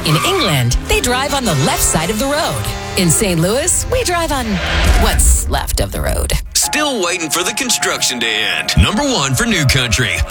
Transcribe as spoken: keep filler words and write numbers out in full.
In England, they drive on the left side of the road. In Saint Louis, we drive on what's left of the road. Still waiting for the construction to end. Number one for New Country.